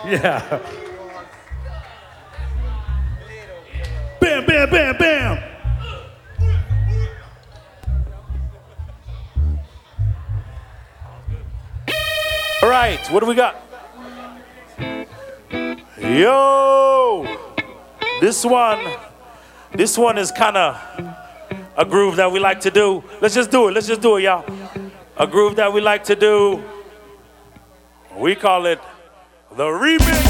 Yeah. Bam, bam, bam, bam. All right, what do we got? Yo, this one is kind of a groove that we like to do. Let's just do it, y'all. A groove that we like to do. We call it the remix.